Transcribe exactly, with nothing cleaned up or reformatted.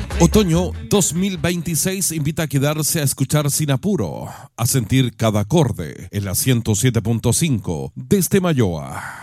Otoño dos mil veintiséis invita a quedarse a escuchar sin apuro, a sentir cada acorde en la ciento siete punto cinco desde Mayoa.